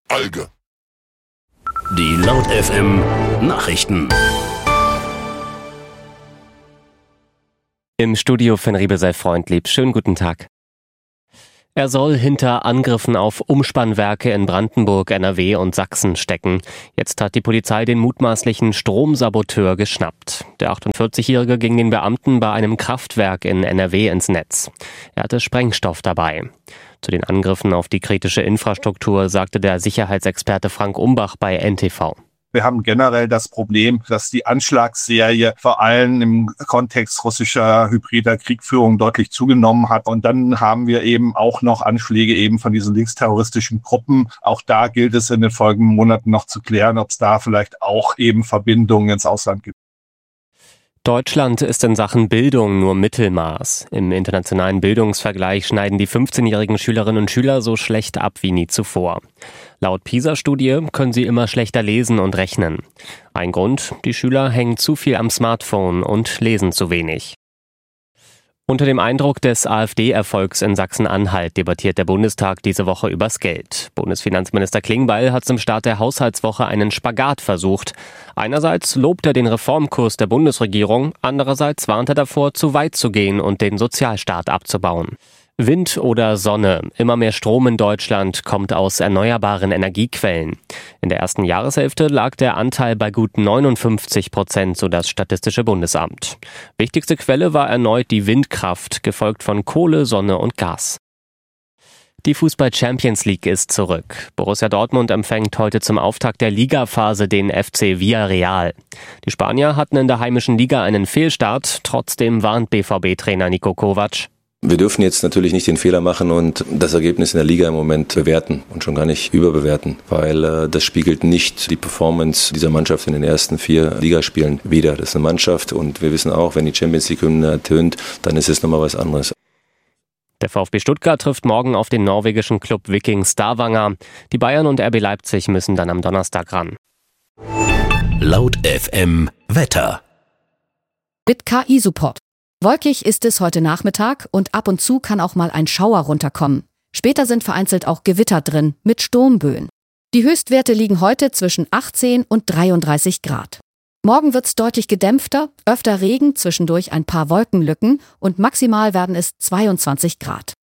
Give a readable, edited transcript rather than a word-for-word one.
Alge. Die Laut FM Nachrichten. Im Studio von Riebe sei freundlieb. Schönen guten Tag. Er soll hinter Angriffen auf Umspannwerke in Brandenburg, NRW und Sachsen stecken. Jetzt hat die Polizei den mutmaßlichen Stromsaboteur geschnappt. Der 48-Jährige ging den Beamten bei einem Kraftwerk in NRW ins Netz. Er hatte Sprengstoff dabei. Zu den Angriffen auf die kritische Infrastruktur sagte der Sicherheitsexperte Frank Umbach bei NTV. Wir haben generell das Problem, dass die Anschlagsserie vor allem im Kontext russischer hybrider Kriegführung deutlich zugenommen hat. Und dann haben wir eben auch noch Anschläge eben von diesen linksterroristischen Gruppen. Auch da gilt es in den folgenden Monaten noch zu klären, ob es da vielleicht auch eben Verbindungen ins Ausland gibt. Deutschland ist in Sachen Bildung nur Mittelmaß. Im internationalen Bildungsvergleich schneiden die 15-jährigen Schülerinnen und Schüler so schlecht ab wie nie zuvor. Laut PISA-Studie können sie immer schlechter lesen und rechnen. Ein Grund: die Schüler hängen zu viel am Smartphone und lesen zu wenig. Unter dem Eindruck des AfD-Erfolgs in Sachsen-Anhalt debattiert der Bundestag diese Woche übers Geld. Bundesfinanzminister Klingbeil hat zum Start der Haushaltswoche einen Spagat versucht. Einerseits lobt er den Reformkurs der Bundesregierung, andererseits warnt er davor, zu weit zu gehen und den Sozialstaat abzubauen. Wind oder Sonne, immer mehr Strom in Deutschland kommt aus erneuerbaren Energiequellen. In der ersten Jahreshälfte lag der Anteil bei gut 59%, so das Statistische Bundesamt. Wichtigste Quelle war erneut die Windkraft, gefolgt von Kohle, Sonne und Gas. Die Fußball-Champions League ist zurück. Borussia Dortmund empfängt heute zum Auftakt der Ligaphase den FC Villarreal. Die Spanier hatten in der heimischen Liga einen Fehlstart, trotzdem warnt BVB-Trainer Niko Kovac: Wir dürfen jetzt natürlich nicht den Fehler machen und das Ergebnis in der Liga im Moment bewerten und schon gar nicht überbewerten, weil das spiegelt nicht die Performance dieser Mannschaft in den ersten 4 Ligaspielen wider. Das ist eine Mannschaft und wir wissen auch, wenn die Champions League-Hymne ertönt, dann ist es nochmal was anderes. Der VfB Stuttgart trifft morgen auf den norwegischen Club Viking Stavanger. Die Bayern und RB Leipzig müssen dann am Donnerstag ran. Laut FM Wetter. Mit KI-Support. Wolkig ist es heute Nachmittag und ab und zu kann auch mal ein Schauer runterkommen. Später sind vereinzelt auch Gewitter drin mit Sturmböen. Die Höchstwerte liegen heute zwischen 18 und 33 Grad. Morgen wird's deutlich gedämpfter, öfter Regen, zwischendurch ein paar Wolkenlücken und maximal werden es 22 Grad.